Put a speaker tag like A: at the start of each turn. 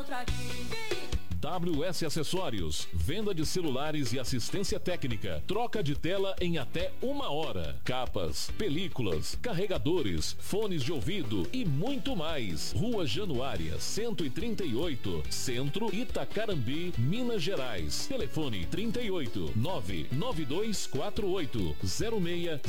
A: pra ti.
B: WS Acessórios, venda de celulares e assistência técnica, troca de tela em até 1 hora, capas, películas, carregadores, fones de ouvido e muito mais. Rua Januária, 138, Centro, Itacarambi, Minas Gerais. Telefone 38 99248 06